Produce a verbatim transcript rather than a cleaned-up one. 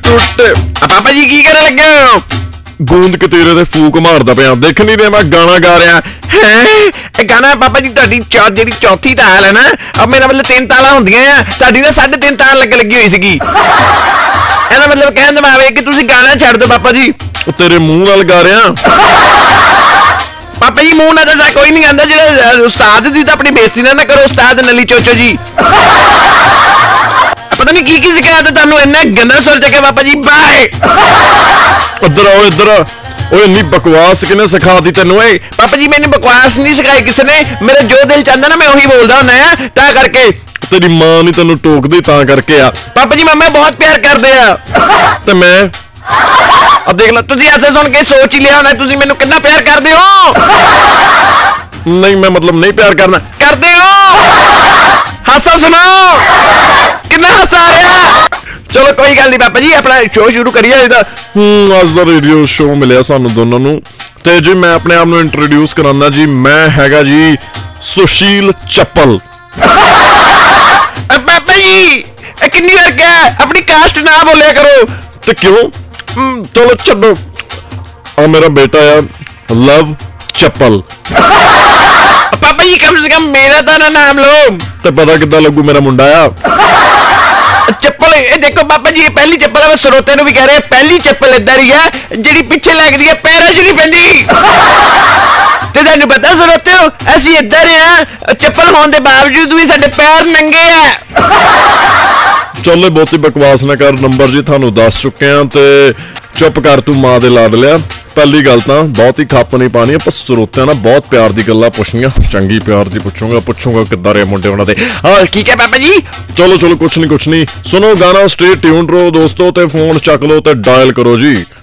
ਟੁੱਟੇ। ਪਾਪਾ ਜੀ ਕੀ ਕਰਨ ਲੱਗੇ ਹੋ? ਗੂੰਦ ਕਤੀਰੇ ਦੇ ਫੂਕ ਮਾਰਦਾ ਪਿਆ, ਦੇਖ ਨਹੀਂ ਰਿਹਾ ਮੈਂ ਗਾਣਾ ਗਾ ਰਿਹਾ ਹੈ। ਇਹ ਗਾਣਾ ਪਾਪਾ ਜੀ ਤੁਹਾਡੀ ਚੌ ਜਿਹੜੀ ਚੌਥੀ ਤਾਲ ਹੈ ਨਾ, ਅਬ ਮੇਰਾ ਮਤਲਬ ਤਿੰਨ ਤਾਲਾਂ ਹੁੰਦੀਆਂ ਆ, ਤੁਹਾਡੀ ਨਾ ਸਾਢੇ ਤਿੰਨ ਤਾਲ ਲੱਗ ਲੱਗੀ ਹੋਈ ਸੀਗੀ। ਇਹਦਾ ਮਤਲਬ ਕਹਿਣ ਦਾ ਭਾਵ ਹੈ ਕਿ ਤੁਸੀਂ ਗਾਣਾ ਛੱਡ ਦਿਓ ਪਾਪਾ ਜੀ। ਉਹ ਤੇਰੇ ਮੂੰਹ ਨਾਲ ਗਾ ਰਿਹਾ ਪਾਪਾ ਜੀ, ਮੂੰਹ ਨਾਲ ਤਾਂ ਕੋਈ ਨਹੀਂ ਗਾਉਂਦਾ। ਜਿਹੜਾ ਉਸਤਾਦ ਜੀ ਤਾਂ ਆਪਣੀ ਬੇਇੱਜ਼ਤੀ ਨਾ ਕਰੋ, ਉਸਤਾਦ ਨਲੀ ਚੋਚੋ ਜੀ। ਪਤਾ ਨਹੀਂ ਕੀ ਕੀ ਸਿਖਾਇਆ ਤਾਂ ਤੁਹਾਨੂੰ ਇੰਨਾ ਗੰਦਾ ਸੁਰ ਚੱਕਿਆ ਪਾਪਾ ਜੀ। ਬਾਏ। ਇੱਧਰ ਆਓ ਇੱਧਰ। ਓਏ ਇੰਨੀ ਬਕਵਾਸ ਕਿਹਨੇ ਸਿਖਾਤੀ ਤੈਨੂੰ? ਏ ਪਾਪਾ ਜੀ ਮੈਨੂੰ ਬਕਵਾਸ ਨਹੀਂ ਸਿਖਾਈ ਕਿਸੇ ਨੇ, ਮੇਰਾ ਜੋ ਦਿਲ ਚਾਹੁੰਦਾ ਨਾ ਮੈਂ ਉਹੀ ਬੋਲਦਾ ਹੁੰਦਾ ਆ, ਤਾਂ ਕਰਕੇ। ਤੇਰੀ ਮਾਂ ਨਹੀਂ ਤੈਨੂੰ ਟੋਕਦੀ ਤਾਂ ਕਰਕੇ ਆ। ਪਾਪਾ ਜੀ ਮੰਮਾ ਬਹੁਤ ਪਿਆਰ ਕਰਦੇ ਆ ਤੇ ਮੈਂ ਆ ਦੇਖ ਲਓ, ਤੁਸੀਂ ਐਸੇ ਸੁਣ ਕੇ ਸੋਚ ਹੀ ਲਿਆ ਹੋਣਾ ਤੁਸੀਂ ਮੈਨੂੰ ਕਿੰਨਾ ਪਿਆਰ ਕਰਦੇ ਹੋ। ਨਹੀਂ ਮੈਂ ਮਤਲਬ ਨਹੀਂ ਪਿਆਰ ਕਰਨਾ। ਕਰਦੇ ਹੋ? ਹਾਸਾ ਸੁਣਾਓ, ਕਿੰਨਾ ਹਾਸਾ ਆ ਰਿਹਾ। ਚਲੋ ਕੋਈ ਗੱਲ ਨਹੀਂ ਪਾਪਾ ਜੀ, ਆਪਣਾ ਸ਼ੋਅ ਸ਼ੁਰੂ ਕਰੀਏ। ਇਹਦਾ ਹੂੰ ਅੱਜ ਦਾ ਰੇਡੀਓ ਸ਼ੋਅ ਮਿਲਿਆ ਸਾਨੂੰ ਦੋਨਾਂ ਨੂੰ, ਤੇ ਜੀ ਮੈਂ ਆਪਣੇ ਆਪ ਨੂੰ ਇੰਟਰੋਡਿਊਸ ਕਰਾਂਦਾ ਜੀ। ਮੈਂ ਹੈਗਾ ਜੀ ਸੁਸ਼ੀਲ ਚੱਪਲ। ਪਾਪਾ ਜੀ ਇਹ ਕਿੰਨੀ ਵਾਰ ਕਿਹਾ ਆਪਣੀ ਕਾਸਟ ਨਾ ਬੋਲਿਆ ਕਰੋ। ਤੇ ਕਿਉਂ? ਚਲੋ ਛੱਡੋ। ਆ ਮੇਰਾ ਬੇਟਾ ਆ ਲਵ ਚੱਪਲ। ਪਾਪਾ ਜੀ ਕਮ ਸੇ ਕਮ ਮੇਰਾ ਤਾਂ ਨਾ ਨਾਮ ਲਓ। ਤੇ ਪਤਾ ਕਿੱਦਾਂ ਲੱਗੂ ਮੇਰਾ ਮੁੰਡਾ ਆ। ਚੱਪਲ ਇਹ ਦੇਖੋ ਪਾਪਾ ਜੀ, ਇਹ ਪਹਿਲੀ ਚੱਪਲ ਆ। ਮੈਂ ਸਰੋਤੇ ਨੂੰ ਵੀ ਕਹਿ ਰਿਹਾ ਪਹਿਲੀ ਚੱਪਲ ਏਦਾਂ ਹੀ ਆ ਜਿਹੜੀ ਪਿੱਛੇ ਲੱਗਦੀ ਹੈ, ਪੈਰਾਂ 'ਚ ਨਹੀਂ ਪੈਂਦੀ। ਤੇ ਤੁਹਾਨੂੰ ਪਤਾ ਸਰੋਤਿਓ, ਅਸੀਂ ਏਦਾਂ ਆ, ਚੱਪਲ ਹੋਣ ਦੇ ਬਾਵਜੂਦ ਵੀ ਸਾਡੇ ਪੈਰ ਨੰਗੇ ਆ। ਚੱਲੇ ਬਹੁਤੀ ਬਕਵਾਸ ਨਾ ਕਰ, ਨੰਬਰ ਜੀ ਤੁਹਾਨੂੰ ਦੱਸ ਚੁੱਕੇ ਆ, ਤੇ ਚੁੱਪ ਕਰ ਤੂੰ ਮਾਂ ਦੇ ਲਾਡ ਲਿਆ। ਪਹਿਲੀ ਗੱਲ ਤਾਂ ਬਹੁਤੀ ਖੱਪ ਨਹੀਂ ਪਾਣੀ, ਆਪਾਂ ਸਰੋਤਿਆਂ ਨਾਲ ਬਹੁਤ ਪਿਆਰ ਦੀ ਗੱਲਾਂ ਪੁੱਛਣੀਆਂ, ਚੰਗੀ ਪਿਆਰ ਦੀ ਪੁੱਛੂੰਗਾ ਪੁੱਛੂੰਗਾ ਕਿੱਦਾਂ ਰਹੇ ਮੁੰਡੇ ਉਹਨਾਂ ਦੇ। ਹਾਂ ਠੀਕ ਹੈ ਪਾਪਾ ਜੀ। ਚਲੋ ਚਲੋ ਕੁਛ ਨਹੀਂ ਕੁਛ ਨਹੀਂ, ਸੁਣੋ ਗਾਣਾ, ਸਟੇ ਟਿਊਨਡ ਰਹੋ ਦੋਸਤੋ, ਤੇ ਫੋਨ ਚੱਕ ਲਓ ਤੇ ਡਾਇਲ ਕਰੋ ਜੀ।